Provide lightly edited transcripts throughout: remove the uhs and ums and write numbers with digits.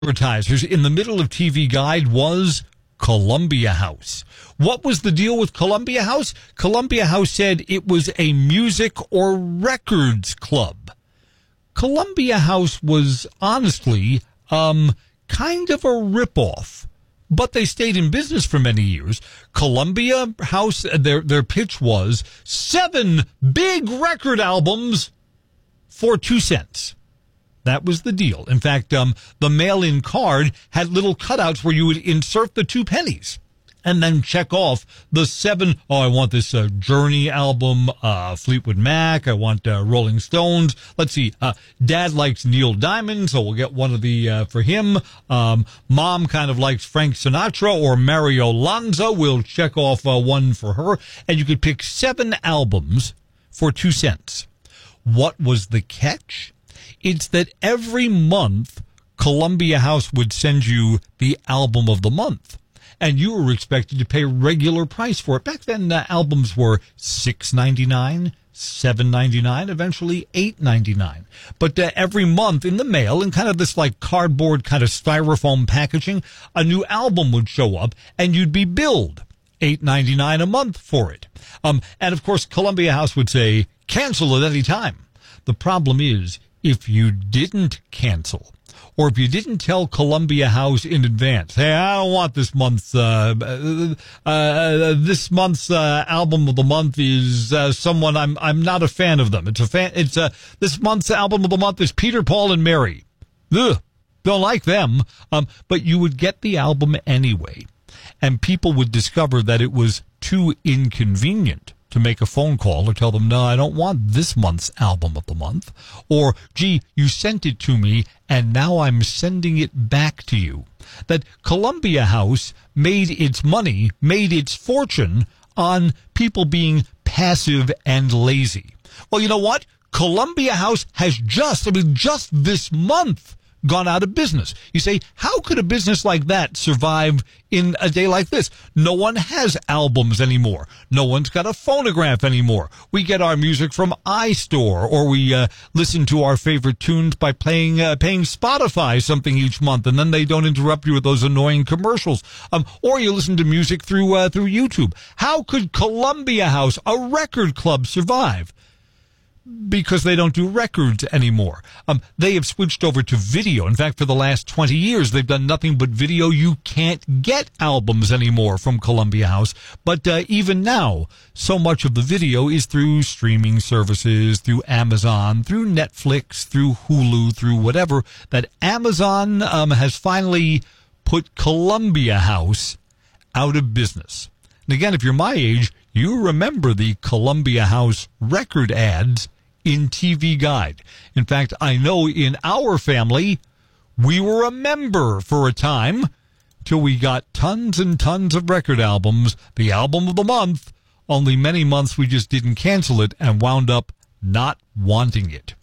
advertisers in the middle of TV Guide was Columbia House. What was the deal with Columbia House? Columbia House said it was a music or records club. Columbia House was honestly kind of a ripoff, but they stayed in business for many years. Columbia House, their pitch was 7 big record albums for 2 cents. That was the deal. In fact, the mail-in card had little cutouts where you would insert the 2 pennies and then check off the 7. Oh, I want this Journey album, Fleetwood Mac. I want Rolling Stones. Let's see. Dad likes Neil Diamond, so we'll get one of the for him. Mom kind of likes Frank Sinatra or Mario Lanza. We'll check off one for her. And you could pick 7 albums for 2 cents. What was the catch? It's that every month, Columbia House would send you the album of the month, and you were expected to pay regular price for it. Back then, albums were $6.99, $7.99, eventually $8.99. But every month in the mail, in kind of this like cardboard kind of styrofoam packaging, a new album would show up, and you'd be billed $8.99 a month for it. And of course, Columbia House would say, cancel at any time. The problem is, if you didn't cancel, or if you didn't tell Columbia House in advance, hey, I don't want this month's album of the month is someone I'm not a fan of them. This month's album of the month is Peter, Paul, and Mary. Ugh, don't like them. But you would get the album anyway, and people would discover that it was too inconvenient to make a phone call or tell them, no, I don't want this month's album of the month. Or, gee, you sent it to me, and now I'm sending it back to you. That Columbia House made its money, made its fortune on people being passive and lazy. Well, you know what? Columbia House has just this month gone out of business. You say, how could a business like that survive in a day like this? No one has albums anymore. No one's got a phonograph anymore. We get our music from iStore, or we listen to our favorite tunes by paying Spotify something each month, and then they don't interrupt you with those annoying commercials. Or you listen to music through YouTube. How could Columbia House, a record club, survive? Because they don't do records anymore. They have switched over to video. In fact, for the last 20 years, they've done nothing but video. You can't get albums anymore from Columbia House. But even now, so much of the video is through streaming services, through Amazon, through Netflix, through Hulu, through whatever, that Amazon has finally put Columbia House out of business. And again, if you're my age, you remember the Columbia House record ads in TV Guide. In fact, I know in our family, we were a member for a time till we got tons and tons of record albums, the album of the month. Only many months we just didn't cancel it and wound up not wanting it.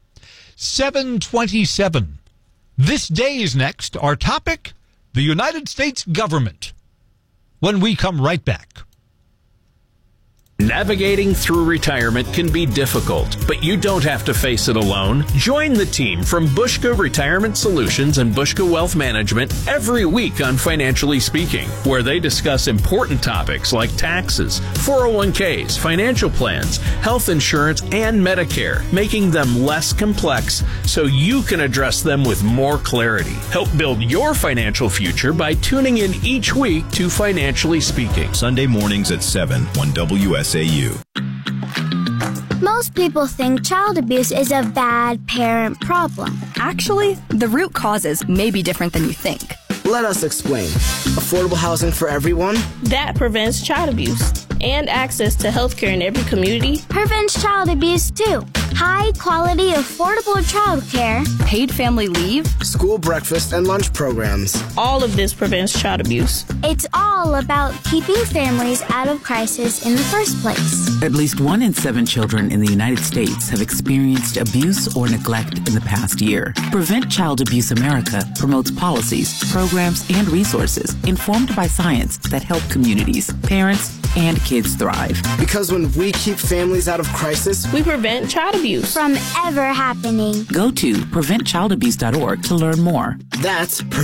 7:27. This day is next. Our topic, the United States government. When we come right back. Navigating through retirement can be difficult, but you don't have to face it alone. Join the team from Bushka Retirement Solutions and Bushka Wealth Management every week on Financially Speaking, where they discuss important topics like taxes, 401ks, financial plans, health insurance, and Medicare, making them less complex so you can address them with more clarity. Help build your financial future by tuning in each week to Financially Speaking. Sunday mornings at 7 on WSAU. Most people think child abuse is a bad parent problem. Actually, the root causes may be different than you think. Let us explain. Affordable housing for everyone. That prevents child abuse. And access to health care in every community. Prevents child abuse, too. High quality, affordable child care. Paid family leave. School breakfast and lunch programs. All of this prevents child abuse. It's all about keeping families out of crisis in the first place. At least 1 in 7 children in the United States have experienced abuse or neglect in the past year. Prevent Child Abuse America promotes policies, programs, and resources informed by science that help communities, parents, and kids thrive. Because when we keep families out of crisis, we prevent child abuse from ever happening. Go to preventchildabuse.org to learn more. That's